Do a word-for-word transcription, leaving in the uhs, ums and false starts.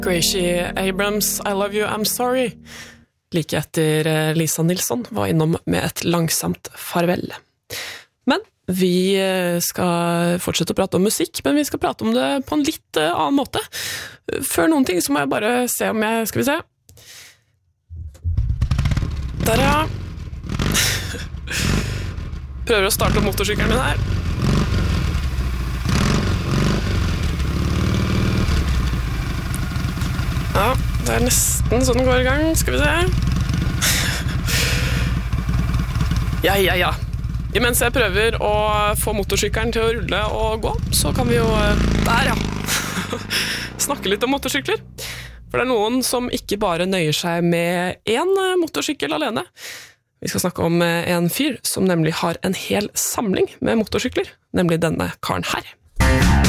Gracie Abrams, I love you, I'm sorry. Like etter Lisa Nilsson var innom med et langsamt farvel. Men vi skal fortsette å prate om musikk, men vi skal prate om det på en litt annen måte. Før noen ting så må jeg bare se om jeg, skal vi se. Der ja. Prøver å starte opp motorsykkelen min her. Ja, det er nesten sånn den går i gang, skal vi se. Ja, ja, ja. Imens jeg prøver å få motorsykkelen til å rulle og gå, så kan vi jo... Der, ja. Snakke litt om motorsykler. For det er noen som ikke bare nøyer seg med en motorsykkel alene. Vi skal snakke om en fyr som nemlig har en hel samling med motorsykler, nemlig denne karen her.